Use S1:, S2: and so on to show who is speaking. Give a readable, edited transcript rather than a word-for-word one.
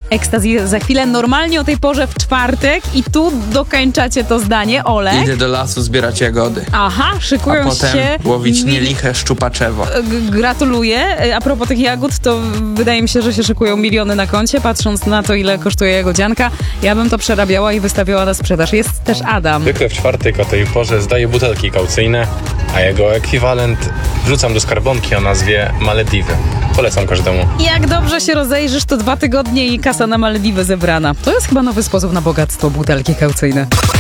S1: Ekstazji za chwilę. Normalnie o tej porze w czwartek i tu dokończacie to zdanie. Olek?
S2: Idę do lasu zbierać jagody.
S1: Aha, szykują
S2: A potem
S1: się...
S2: łowić nieliche szczupaczewo.
S1: Gratuluję. A propos tych jagód, to wydaje mi się, że się szykują miliony na koncie, patrząc na to, ile kosztuje jagodzianka. Ja bym to przerabiała i wystawiała na sprzedaż. Jest też Adam.
S3: Zwykle w czwartek o tej porze zdaję butelki kaucyjne, a jego ekwiwalent wrzucam do skarbonki o nazwie Malediwy. Polecam każdemu.
S1: Jak dobrze się rozejrzysz, to 2 tygodnie i kasa na Malediwy zebrana. To jest chyba nowy sposób na bogactwo, butelki kaucyjne.